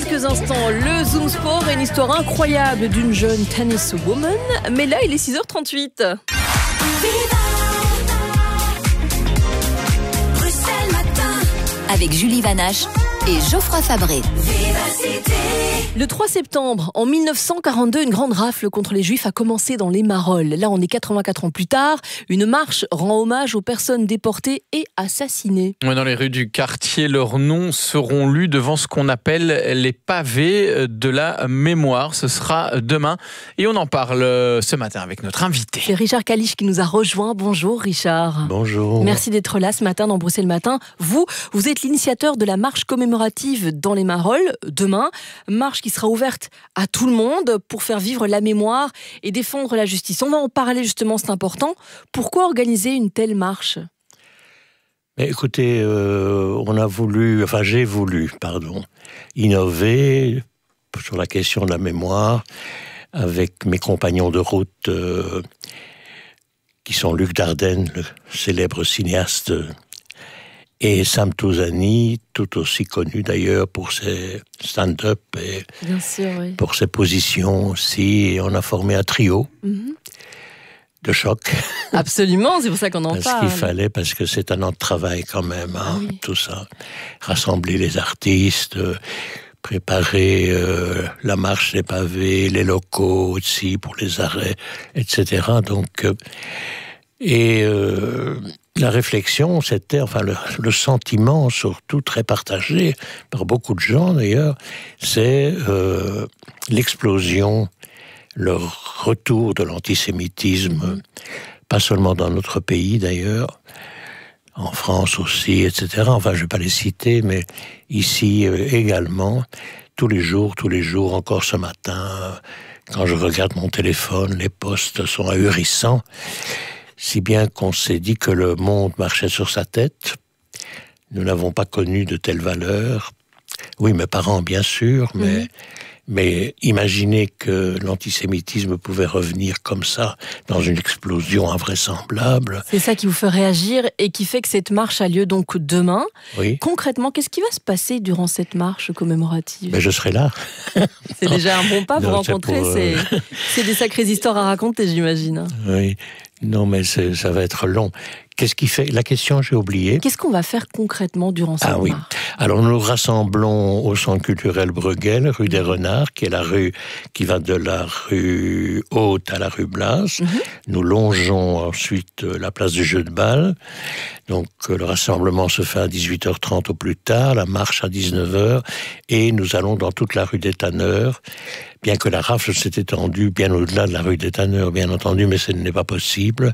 quelques instants, le Zoom Sport et une histoire incroyable d'une jeune tenniswoman. Mais là, il est 6h38. Avec Julie Vanache et Geoffroy Fabré. Le 3 septembre, en 1942, une grande rafle contre les Juifs a commencé dans les Marolles. Là, on est 84 ans plus tard. Une marche rend hommage aux personnes déportées et assassinées. Dans les rues du quartier, leurs noms seront lus devant ce qu'on appelle les pavés de la mémoire. Ce sera demain et on en parle ce matin avec notre invité. C'est Richard Kalisz qui nous a rejoint. Bonjour Richard. Bonjour. Merci d'être là ce matin dans Bruxelles Matin. Vous êtes l'initiateur de la marche commémorative dans les Marolles demain. Marche qui sera ouverte à tout le monde pour faire vivre la mémoire et défendre la justice. On va en parler justement, c'est important. Pourquoi organiser une telle marche ? Écoutez, j'ai voulu innover sur la question de la mémoire avec mes compagnons de route qui sont Luc Dardenne, le célèbre cinéaste, et Sam Touzani, tout aussi connu d'ailleurs pour ses stand-up et bien sûr, oui, pour ses positions aussi. Et on a formé un trio de choc. Absolument, c'est pour ça qu'on en parle. Parce qu'il fallait, parce que c'est un an de travail quand même, oui. Tout ça. Rassembler les artistes, préparer la marche des pavés, les locaux aussi pour les arrêts, etc. Donc, la réflexion, c'était, le sentiment surtout très partagé par beaucoup de gens d'ailleurs, c'est l'explosion, le retour de l'antisémitisme, pas seulement dans notre pays d'ailleurs, en France aussi, etc. Je ne vais pas les citer, mais ici également, tous les jours, encore ce matin, quand je regarde mon téléphone, les posts sont ahurissants. Si bien qu'on s'est dit que le monde marchait sur sa tête. Nous n'avons pas connu de telles valeurs. Oui, mes parents, bien sûr, mais imaginez que l'antisémitisme pouvait revenir comme ça, dans une explosion invraisemblable. C'est ça qui vous fait réagir et qui fait que cette marche a lieu donc demain. Oui. Concrètement, qu'est-ce qui va se passer durant cette marche commémorative ? Je serai là. C'est déjà un bon pas pour rencontrer. C'est des sacrées histoires à raconter, j'imagine. Oui. Non, mais ça va être long. Qu'est-ce qui fait ? La question, j'ai oublié. Qu'est-ce qu'on va faire concrètement durant cette marche ? Alors, nous nous rassemblons au Centre culturel Bruegel, rue des Renards, qui est la rue qui va de la rue Haute à la rue Blas. Nous longeons ensuite la place du Jeu de Balle. Donc, le rassemblement se fait à 18h30 au plus tard, la marche à 19h, et nous allons dans toute la rue des Tanneurs, bien que la rafle s'est étendue bien au-delà de la rue des Tanneurs, bien entendu, mais ce n'est pas possible.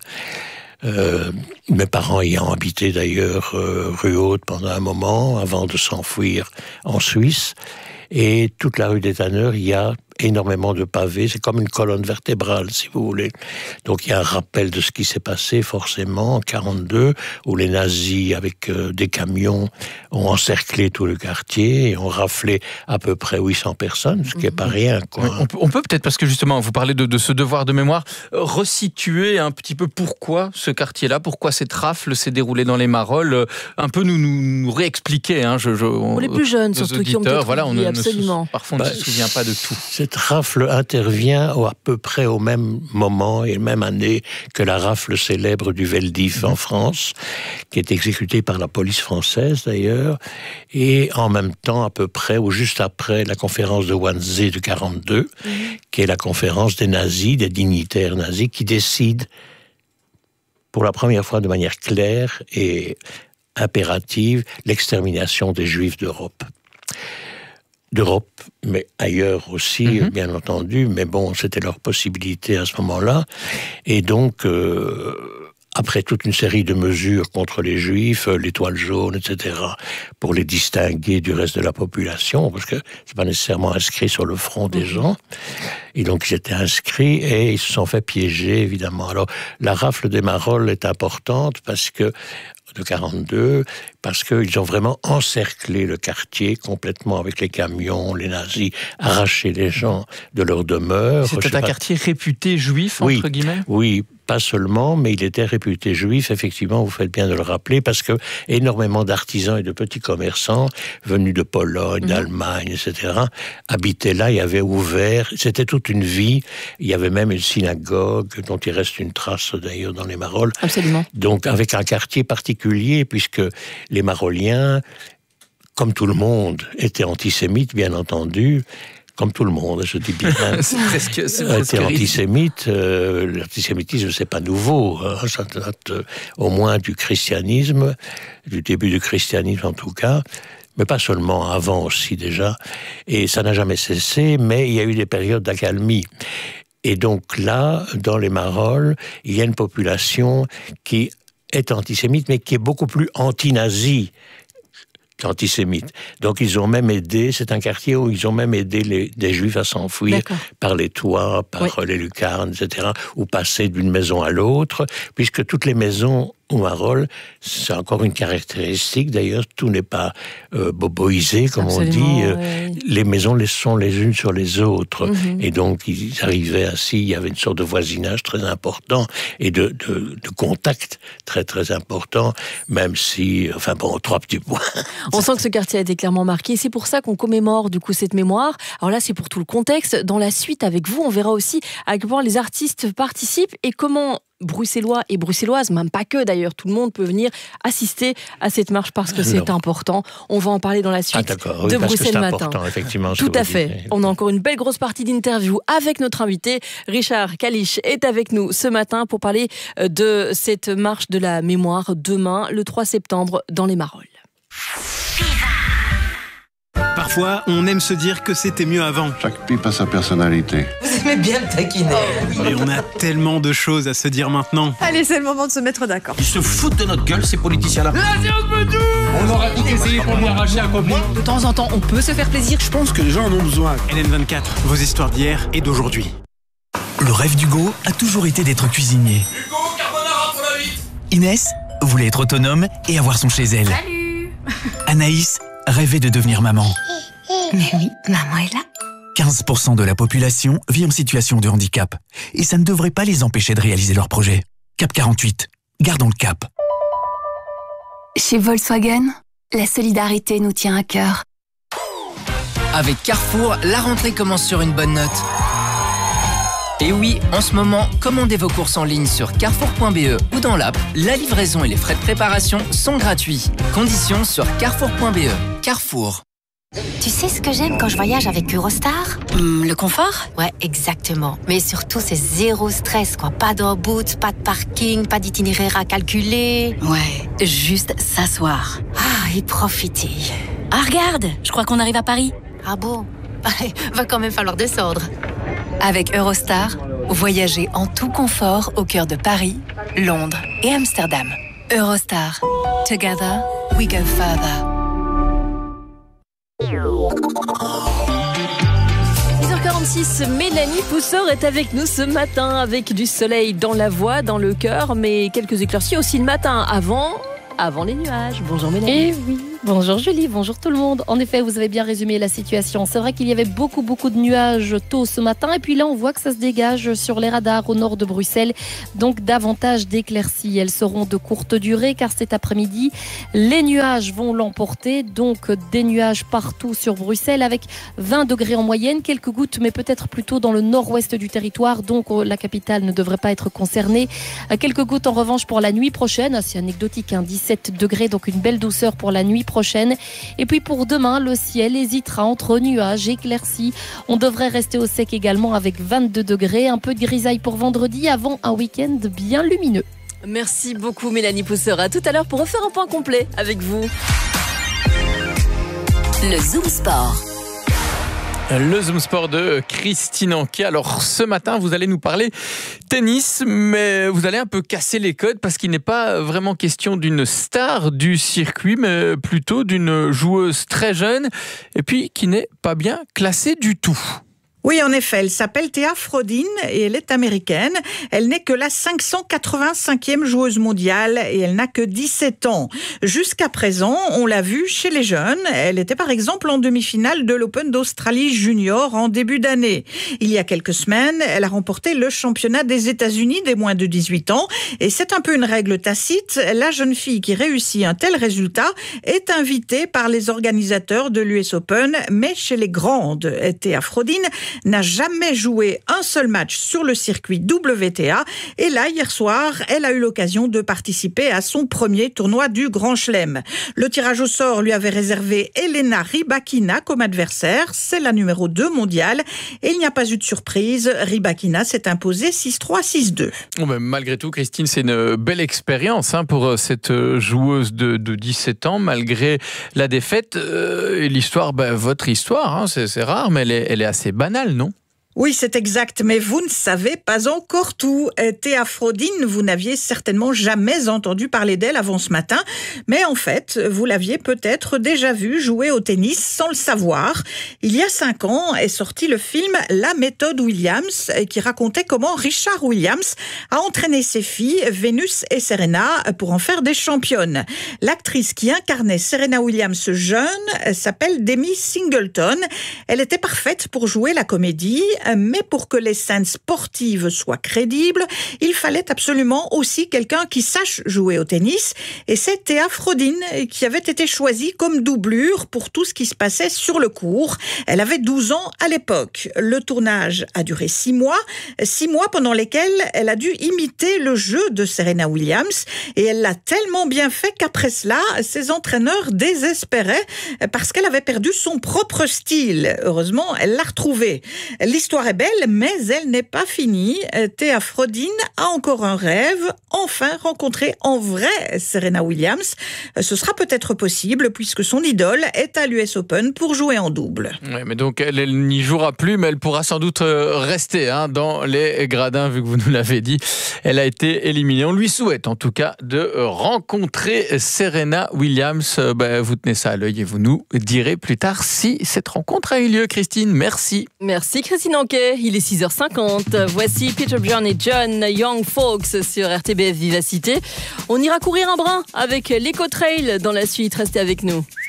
Mes parents ayant habité d'ailleurs rue Haute pendant un moment, avant de s'enfuir en Suisse. Et toute la rue des Tanneurs, il y a énormément de pavés. C'est comme une colonne vertébrale, si vous voulez. Donc il y a un rappel de ce qui s'est passé, forcément, en 1942, où les nazis, avec des camions, ont encerclé tout le quartier et ont raflé à peu près 800 personnes, ce qui n'est pas rien, quoi. On peut peut-être, parce que justement, vous parlez de ce devoir de mémoire, resituer un petit peu pourquoi ce quartier-là, pourquoi cette rafle s'est déroulée dans les Marolles, un peu nous réexpliquer. Pour les plus jeunes, surtout, qui ont peut-être oublié, absolument. Parfois, on ne se souvient pas de tout. Cette rafle intervient à peu près au même moment et même année que la rafle célèbre du Veldiv en France, qui est exécutée par la police française d'ailleurs, et en même temps à peu près ou juste après la conférence de Wannsee de 1942, qui est la conférence des nazis, des dignitaires nazis, qui décident pour la première fois de manière claire et impérative l'extermination des Juifs d'Europe, mais ailleurs aussi, bien entendu, mais bon, c'était leur possibilité à ce moment-là. Et donc, après toute une série de mesures contre les Juifs, l'étoile jaune, etc., pour les distinguer du reste de la population, parce que c'est pas nécessairement inscrit sur le front des gens, et donc ils étaient inscrits et ils se sont fait piéger, évidemment. Alors, la rafle des Marolles est importante parce que de 1942, parce qu'ils ont vraiment encerclé le quartier complètement avec les camions, les nazis, arraché les gens de leur demeure. C'était un quartier réputé juif, entre guillemets ? Oui, pas seulement, mais il était réputé juif, effectivement, vous faites bien de le rappeler, parce que énormément d'artisans et de petits commerçants venus de Pologne, d'Allemagne, etc., habitaient là et avaient ouvert, c'était toute une vie, il y avait même une synagogue, dont il reste une trace d'ailleurs dans les Marolles. Absolument. Donc avec un quartier particulier, puisque les Maroliens, comme tout le monde, étaient antisémites, bien entendu, comme tout le monde, je dis bien. C'est presque antisémite. L'antisémitisme, c'est pas nouveau. Hein, ça date au moins du christianisme, du début du christianisme en tout cas, mais pas seulement, avant aussi déjà. Et ça n'a jamais cessé, mais il y a eu des périodes d'accalmie. Et donc là, dans les Marolles, il y a une population qui est antisémite, mais qui est beaucoup plus anti-nazie antisémites. Donc ils ont même aidé, c'est un quartier où ils ont même aidé des Juifs à s'enfuir par les toits, par les lucarnes, etc., ou passer d'une maison à l'autre, puisque toutes les maisons au Marolles, c'est encore une caractéristique, d'ailleurs, tout n'est pas boboisé, comme Absolument, on dit. Les maisons sont les unes sur les autres. Et donc, ils arrivaient ainsi, il y avait une sorte de voisinage très important et de contact très, très important, même si, enfin bon, 3 petits points. On sent que ce quartier a été clairement marqué. C'est pour ça qu'on commémore, du coup, cette mémoire. Alors là, c'est pour tout le contexte. Dans la suite, avec vous, on verra aussi à quel point les artistes participent et comment Bruxellois et Bruxelloises, même pas que d'ailleurs, tout le monde peut venir assister à cette marche parce que c'est important. On va en parler dans la suite de Bruxelles Matin. Effectivement, tout à fait. On a encore une belle grosse partie d'interview avec notre invité. Richard Kalisz est avec nous ce matin pour parler de cette marche de la mémoire demain, le 3 septembre, dans les Marolles. Parfois, on aime se dire que c'était mieux avant. Chaque pipe a sa personnalité. Vous aimez bien me taquiner. Mais on a tellement de choses à se dire maintenant. Allez, c'est le moment de se mettre d'accord. Ils se foutent de notre gueule, ces politiciens-là. On aura tout essayé pour lui arracher un copine. De temps en temps, on peut se faire plaisir. Je pense que les gens en ont besoin. LN24, vos histoires d'hier et d'aujourd'hui. Le rêve d'Hugo a toujours été d'être cuisinier. Hugo, carbonara pour la vite. Inès voulait être autonome et avoir son chez elle. Salut. Anaïs rêvait de devenir maman. Mais oui, maman est là. 15% de la population vit en situation de handicap. Et ça ne devrait pas les empêcher de réaliser leurs projets. Cap 48, gardons le cap. Chez Volkswagen, la solidarité nous tient à cœur. Avec Carrefour, la rentrée commence sur une bonne note. Et oui, en ce moment, commandez vos courses en ligne sur carrefour.be ou dans l'app, la livraison et les frais de préparation sont gratuits. Conditions sur carrefour.be. Carrefour. Tu sais ce que j'aime quand je voyage avec Eurostar ? Le confort ? Ouais, exactement. Mais surtout, c'est zéro stress, quoi. Pas d'embout, pas de parking, pas d'itinéraire à calculer. Ouais, juste s'asseoir. Ah, et profiter. Ah, regarde, je crois qu'on arrive à Paris. Ah bon ? Va quand même falloir descendre. Avec Eurostar, voyagez en tout confort au cœur de Paris, Londres et Amsterdam. Eurostar. Together, we go further. 10h46, Mélanie Pousseur est avec nous ce matin avec du soleil dans la voix, dans le cœur, mais quelques éclaircies aussi le matin avant les nuages. Bonjour Mélanie. Eh oui, bonjour Julie, bonjour tout le monde. En effet, vous avez bien résumé la situation. C'est vrai qu'il y avait beaucoup de nuages tôt ce matin. Et puis là, on voit que ça se dégage sur les radars au nord de Bruxelles. Donc davantage d'éclaircies. Elles seront de courte durée car cet après-midi, les nuages vont l'emporter. Donc des nuages partout sur Bruxelles avec 20 degrés en moyenne. Quelques gouttes, mais peut-être plutôt dans le nord-ouest du territoire. Donc la capitale ne devrait pas être concernée. Quelques gouttes en revanche pour la nuit prochaine. C'est anecdotique, 17 degrés, donc une belle douceur pour la nuit prochaine. Et puis pour demain, le ciel hésitera entre nuages et éclaircies. On devrait rester au sec également avec 22 degrés. Un peu de grisaille pour vendredi avant un week-end bien lumineux. Merci beaucoup Mélanie Pousseur. À tout à l'heure pour refaire un point complet avec vous. Le Zoom Sport. Le Zoom Sport de Christine Anquet. Alors ce matin, vous allez nous parler tennis, mais vous allez un peu casser les codes parce qu'il n'est pas vraiment question d'une star du circuit, mais plutôt d'une joueuse très jeune et puis qui n'est pas bien classée du tout. Oui, en effet, elle s'appelle Thea Frodin et elle est américaine. Elle n'est que la 585e joueuse mondiale et elle n'a que 17 ans. Jusqu'à présent, on l'a vue chez les jeunes. Elle était par exemple en demi-finale de l'Open d'Australie Junior en début d'année. Il y a quelques semaines, elle a remporté le championnat des États-Unis des moins de 18 ans et c'est un peu une règle tacite. La jeune fille qui réussit un tel résultat est invitée par les organisateurs de l'US Open, mais chez les grandes. Thea Frodin n'a jamais joué un seul match sur le circuit WTA. Et là, hier soir, elle a eu l'occasion de participer à son premier tournoi du Grand Chelem. Le tirage au sort lui avait réservé Elena Rybakina comme adversaire. C'est la numéro 2 mondiale. Et il n'y a pas eu de surprise. Rybakina s'est imposée 6-3, 6-2. Bon, ben, malgré tout, Christine, c'est une belle expérience pour cette joueuse de 17 ans, malgré la défaite. L'histoire, votre histoire, c'est rare, mais elle est assez banale. Non ? Oui, c'est exact, mais vous ne savez pas encore tout. Thea Frodin, vous n'aviez certainement jamais entendu parler d'elle avant ce matin, mais en fait, vous l'aviez peut-être déjà vue jouer au tennis sans le savoir. Il y a 5 ans est sorti le film La méthode Williams, qui racontait comment Richard Williams a entraîné ses filles, Venus et Serena, pour en faire des championnes. L'actrice qui incarnait Serena Williams jeune s'appelle Demi Singleton. Elle était parfaite pour jouer la comédie, mais pour que les scènes sportives soient crédibles, il fallait absolument aussi quelqu'un qui sache jouer au tennis. Et c'est Thea Frodin qui avait été choisie comme doublure pour tout ce qui se passait sur le court. Elle avait 12 ans à l'époque. Le tournage a duré 6 mois. 6 mois pendant lesquels elle a dû imiter le jeu de Serena Williams. Et elle l'a tellement bien fait qu'après cela, ses entraîneurs désespéraient parce qu'elle avait perdu son propre style. Heureusement, elle l'a retrouvé. L'histoire est belle, mais elle n'est pas finie. Thea Frodin a encore un rêve, enfin rencontrer en vrai Serena Williams. Ce sera peut-être possible puisque son idole est à l'US Open pour jouer en double. Oui, mais donc elle n'y jouera plus, mais elle pourra sans doute rester dans les gradins, vu que vous nous l'avez dit. Elle a été éliminée. On lui souhaite en tout cas de rencontrer Serena Williams. Vous tenez ça à l'œil et vous nous direz plus tard si cette rencontre a eu lieu. Christine, merci. Merci Christine Anquet, il est 6h50. Voici Peter Bjorn et John Young Folks sur RTBF Vivacité. On ira courir un brin avec l'Eco Trail dans la suite. Restez avec nous.